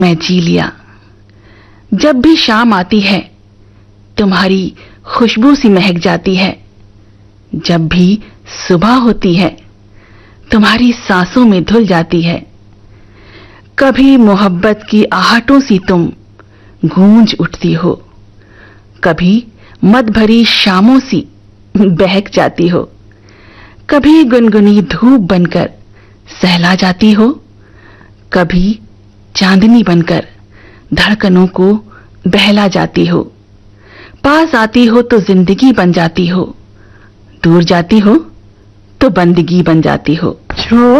मैं जी लिया। जब भी शाम आती है तुम्हारी खुशबू सी महक जाती है। जब भी सुबह होती है तुम्हारी सांसों में धुल जाती है। कभी मोहब्बत की आहटों सी तुम गूंज उठती हो, कभी मद भरी शामों सी बहक जाती हो, कभी गुनगुनी धूप बनकर सहला जाती हो, कभी चांदनी बनकर धड़कनों को बहला जाती हो। पास आती हो तो जिंदगी बन जाती हो, दूर जाती हो तो बंदगी बन जाती हो।